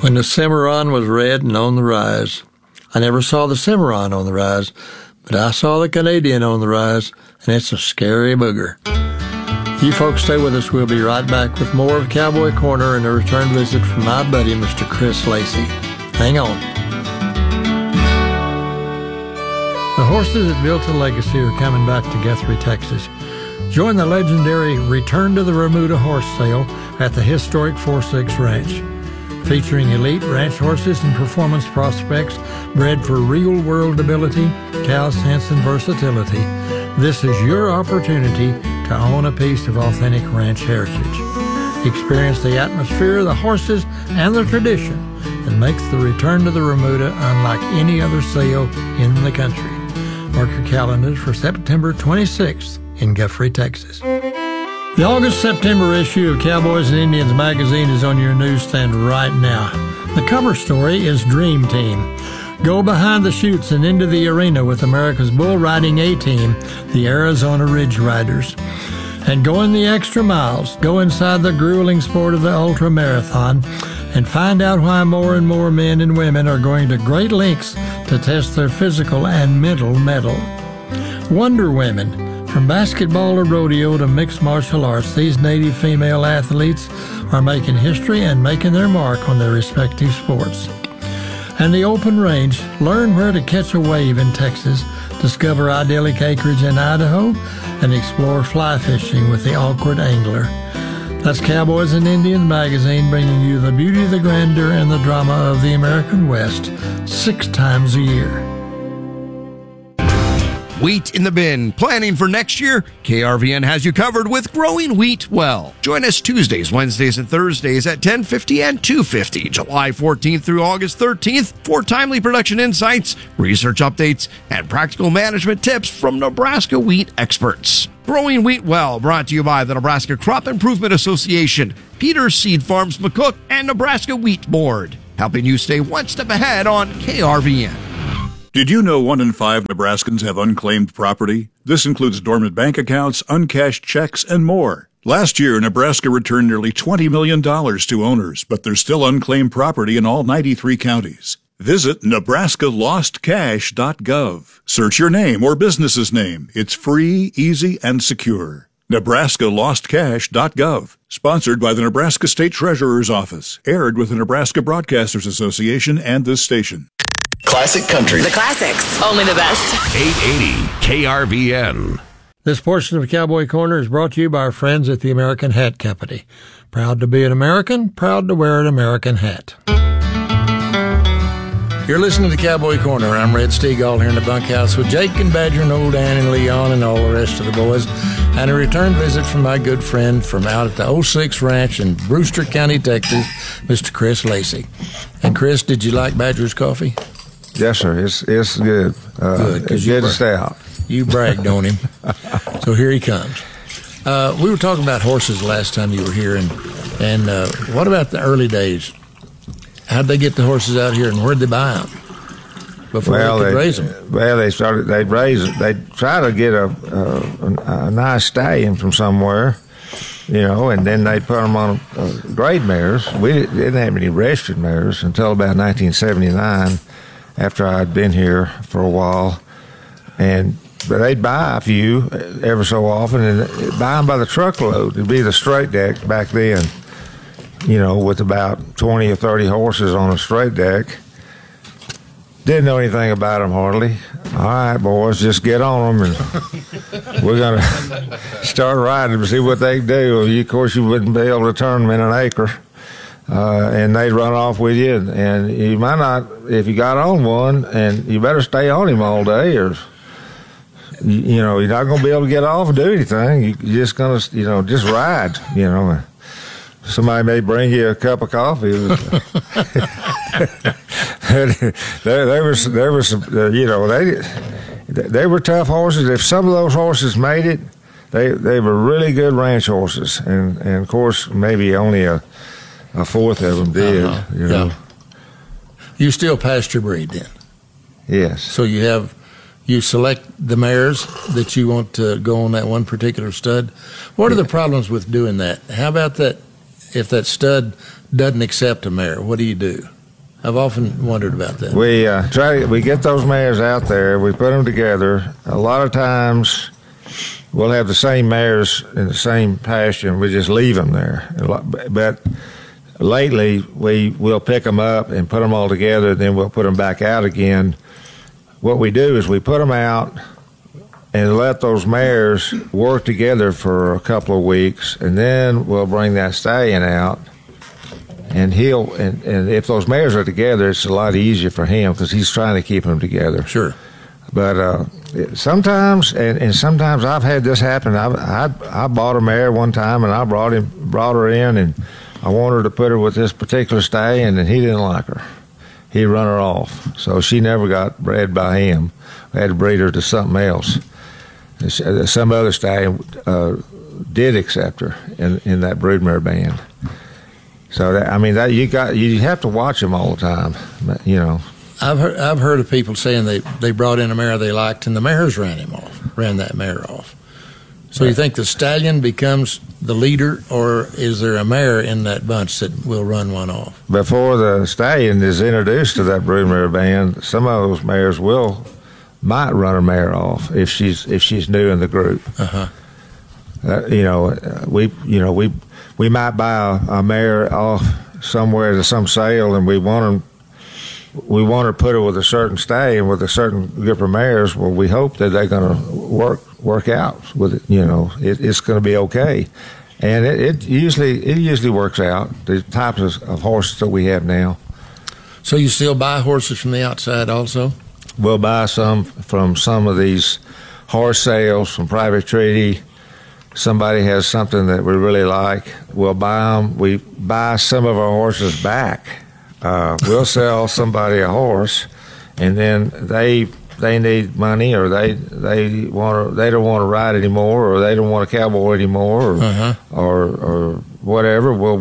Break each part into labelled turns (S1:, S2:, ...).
S1: When the Cimarron was red and on the rise. I never saw the Cimarron on the rise, but I saw the Canadian on the rise, and it's a scary booger. You folks stay with us. We'll be right back with more of Cowboy Corner and a return visit from my buddy, Mr. Chris Lacey. Hang on. The horses that built a legacy are coming back to Guthrie, Texas. Join the legendary Return to the Remuda horse sale at the historic 4-6 Ranch. Featuring elite ranch horses and performance prospects bred for real-world ability, cow sense, and versatility, this is your opportunity to own a piece of authentic ranch heritage. Experience the atmosphere, the horses, and the tradition that makes the Return to the Remuda unlike any other sale in the country. Mark your calendars for September 26th in Guthrie, Texas. The August-September issue of Cowboys and Indians magazine is on your newsstand right now. The cover story is Dream Team. Go behind the chutes and into the arena with America's bull riding A-team, the Arizona Ridge Riders. And go in the extra miles. Go inside the grueling sport of the ultra marathon and find out why more and more men and women are going to great lengths to test their physical and mental mettle. Wonder Women. From basketball to rodeo to mixed martial arts, these native female athletes are making history and making their mark on their respective sports. And the Open Range. Learn where to catch a wave in Texas, discover idyllic acreage in Idaho, and explore fly fishing with the Awkward Angler. That's Cowboys and Indians magazine, bringing you the beauty, the grandeur, and the drama of the American West 6 times a year.
S2: Wheat in the bin. Planning for next year? KRVN has you covered with Growing Wheat Well. Join us Tuesdays, Wednesdays, and Thursdays at 10:50 and 2:50, July 14th through August 13th, for timely production insights, research updates, and practical management tips from Nebraska wheat experts. Growing Wheat Well, brought to you by the Nebraska Crop Improvement Association, Peters Seed Farms McCook, and Nebraska Wheat Board, helping you stay one step ahead on KRVN.
S3: Did you know 1 in 5 Nebraskans have unclaimed property? This includes dormant bank accounts, uncashed checks, and more. Last year, Nebraska returned nearly $20 million to owners, but there's still unclaimed property in all 93 counties. Visit nebraskalostcash.gov. Search your name or business's name. It's free, easy, and secure. nebraskalostcash.gov. Sponsored by the Nebraska State Treasurer's Office. Aired with the Nebraska Broadcasters Association and this station.
S4: Classic country.
S5: The classics. Only the best.
S4: 880 KRVN.
S1: This portion of Cowboy Corner is brought to you by our friends at the American Hat Company. Proud to be an American, proud to wear an American hat. You're listening to Cowboy Corner. I'm Red Stegall here in the bunkhouse with Jake and Badger and old Dan and Leon and all the rest of the boys. And a return visit from my good friend from out at the 06 Ranch in Brewster County, Texas, Mr. Chris Lacey. And Chris, did you like Badger's coffee?
S6: Yes, sir. It's good.
S1: Good.
S6: It's good to stay out.
S1: You bragged on him. So here he comes. We were talking about horses last time you were here, and what about the early days? How'd they get the horses out here, and where'd they buy them before they could raise them?
S6: Well, they'd try to get a nice stallion from somewhere, and then they put them on grade mares. We didn't have any registered mares until about 1979. After I'd been here for a while, but they'd buy a few ever so often, and buy them by the truckload. It'd be the straight deck back then, with about 20 or 30 horses on a straight deck. Didn't know anything about them hardly. All right, boys, just get on them, and we're going to start riding to see what they can do. Of course, you wouldn't be able to turn them in an acre. And they'd run off with you, and you might not, if you got on one, and you better stay on him all day, or, you're not going to be able to get off and do anything. You're just going to, just ride, Somebody may bring you a cup of coffee. There were some, they were tough horses. If some of those horses made it, they were really good ranch horses, and of course, maybe only a fourth of them did.
S1: Yeah. You still pasture breed then?
S6: Yes.
S1: So you select the mares that you want to go on that one particular stud. What are the problems with doing that? How about that? If that stud doesn't accept a mare, what do you do? I've often wondered about that.
S6: We get those mares out there, we put them together. A lot of times we'll have the same mares in the same pasture and we just leave them there. But lately we'll pick them up and put them all together, then we'll put them back out again. What we do is we put them out and let those mares work together for a couple of weeks, and then we'll bring that stallion out. And and if those mares are together, it's a lot easier for him because he's trying to keep them together.
S1: Sure.
S6: But sometimes, and sometimes I've had this happen. I bought a mare one time, and I brought her in, and I wanted to put her with this particular stallion, and he didn't like her. He run her off, so she never got bred by him. I had to breed her to something else. Some other stallion did accept her in that broodmare band. So you have to watch them all the time, you know.
S1: I've heard of people saying they brought in a mare they liked and the mares ran that mare off. So you think the stallion becomes the leader, or is there a mare in that bunch that will run one off?
S6: Before the stallion is introduced to that broodmare band, some of those mares might run a mare off if she's new in the group.
S1: Uh-huh.
S6: We might buy a mare off somewhere to some sale, and we want to put her with a certain stallion with a certain group of mares. Well, we hope that they're going to work out with it. You know, it's going to be okay, and it usually works out. The types of horses that we have now.
S1: So you still buy horses from the outside also?
S6: We'll buy some from some of these horse sales from private treaty. Somebody has something that we really like, we'll buy them. We buy some of our horses back. We'll sell somebody a horse, and then they need money, or they don't want to ride anymore, or they don't want a cowboy anymore, or whatever. Well,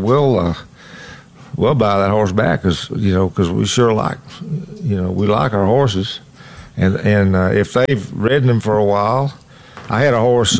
S6: we'll buy that horse back because we sure we like our horses, and if they've ridden them for a while. I had a horse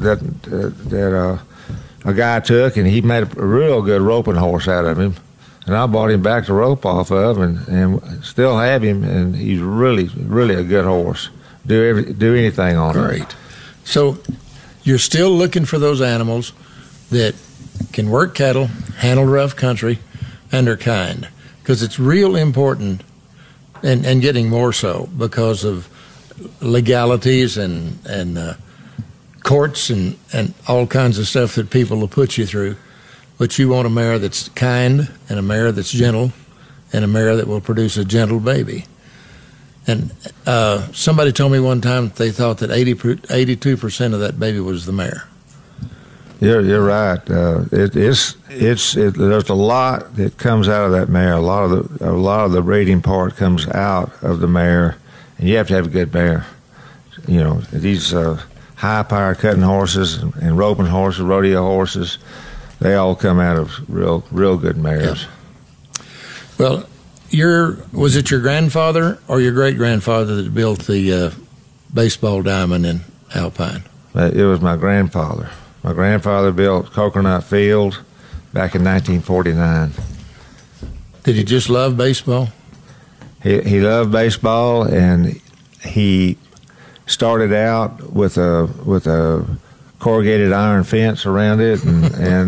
S6: that a guy took, and he made a real good roping horse out of him, and I bought him back to rope off of, and still have him, and he's really, really a good horse. Do anything on him.
S1: Great. So you're still looking for those animals that can work cattle, handle rough country, and are kind, because it's real important, and getting more so because of legalities and courts and all kinds of stuff that people will put you through. But you want a mare that's kind, and a mare that's gentle, and a mare that will produce a gentle baby. And somebody told me one time that they thought that 82% of that baby was the mare.
S6: You're right. There's a lot that comes out of that mare. A lot of the breeding part comes out of the mare, and you have to have a good mare. You know, these high power cutting horses and roping horses, rodeo horses, they all come out of real good mares.
S1: Yeah. Well, was it your grandfather or your great grandfather that built the baseball diamond in Alpine?
S6: It was my grandfather. My grandfather built Coconut Field back in 1949.
S1: Did he just love baseball?
S6: He loved baseball, and he started out with a corrugated iron fence around it, and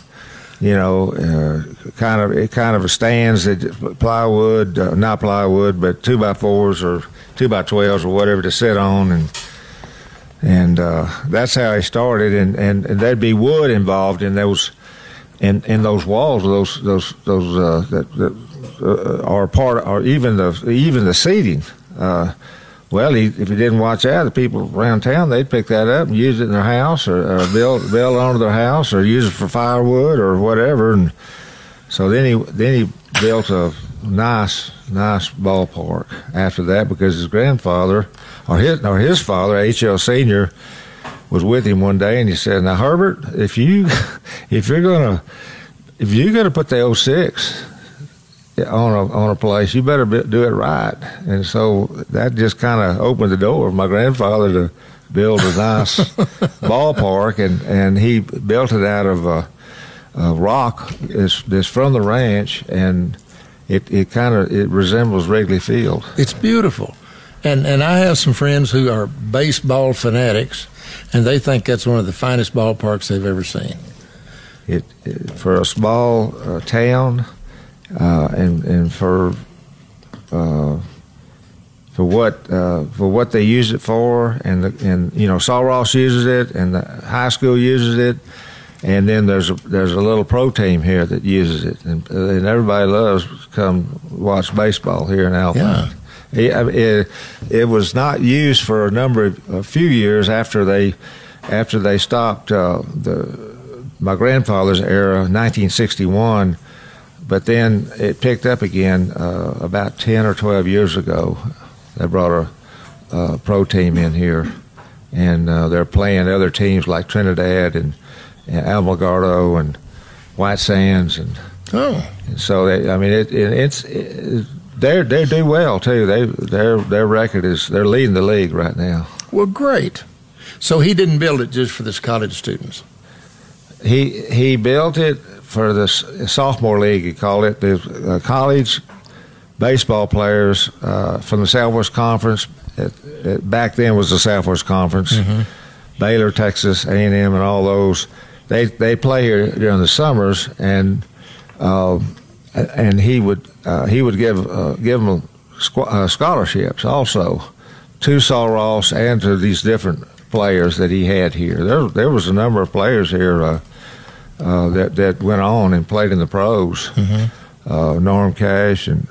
S6: kind of a stands that plywood, not plywood, but 2x4s or 2x12s or whatever to sit on, and that's how he started, and there'd be wood involved in those walls, those that are part, or even the seating. If he didn't watch out, the people around town, they'd pick that up and use it in their house, or build onto their house, or use it for firewood or whatever. And so then he built a nice ballpark after that, because his grandfather, or his father, H.L. Sr., was with him one day, and he said, "Now, Herbert, if you're gonna put the 06 on a place, you better do it right." And so that just kind of opened the door for my grandfather to build a nice ballpark, and he built it out of rock that's from the ranch, and it resembles Wrigley Field.
S1: It's beautiful. And I have some friends who are baseball fanatics, and they think that's one of the finest ballparks they've ever seen.
S6: It for a small town, and for what they use it for, and Sul Ross uses it, and the high school uses it, and then there's a little pro team here that uses it, and everybody loves to come watch baseball here in Alpine.
S1: Yeah.
S6: It was not used for a few years after they stopped my grandfather's era, 1961, but then it picked up again about 10 or 12 years ago. They brought a pro team in here, and they're playing other teams like Trinidad and Alamogordo and White Sands, and so they do well too. Their record is they're leading the league right now.
S1: Well, great. So he didn't build it just for this college students.
S6: He built it for the sophomore league. He called it the college baseball players from the Southwest Conference. Back then was the Southwest Conference. Mm-hmm. Baylor, Texas A&M, and all those. They play here during the summers, and he would give them scholarships also to Sul Ross and to these different players that he had here. There was a number of players here that went on and played in the pros. Mm-hmm. Norm Cash, and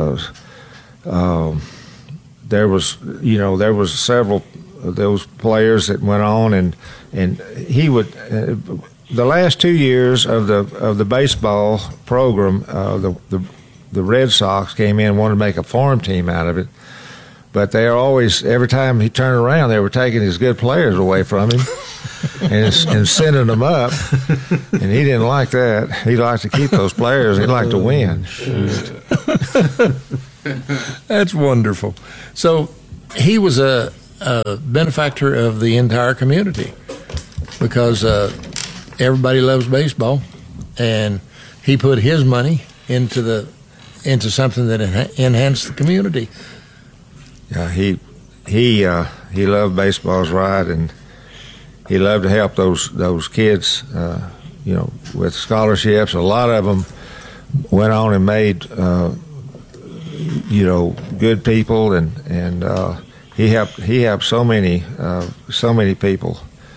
S6: there was several of those players that went on, and he would. The last 2 years of the baseball program, the Red Sox came in and wanted to make a farm team out of it, but they are always, every time he turned around, they were taking his good players away from him and sending them up, and he didn't like that. He liked to keep those players. He liked to win.
S1: That's wonderful. So he was a benefactor of the entire community, because everybody loves baseball, and he put his money into something that enhanced the community.
S6: Yeah, he loved baseball's right, and he loved to help those kids, with scholarships. A lot of them went on and made, good people, and he helped so many people.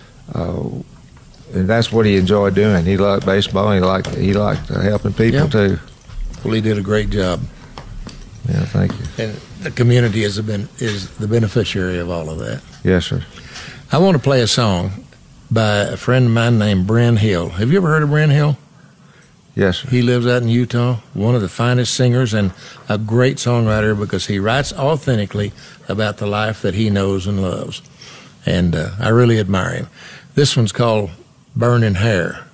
S6: And that's what he enjoyed doing. He liked baseball, and he liked helping people too.
S1: Well, he did a great job.
S6: Yeah, thank you.
S1: And the community is the beneficiary of all of that.
S6: Yes, sir.
S1: I want to play a song by a friend of mine named Bren Hill. Have you ever heard of Bren Hill?
S6: Yes, sir.
S1: He lives out in Utah, one of the finest singers and a great songwriter, because he writes authentically about the life that he knows and loves. And I really admire him. This one's called Burning Hair.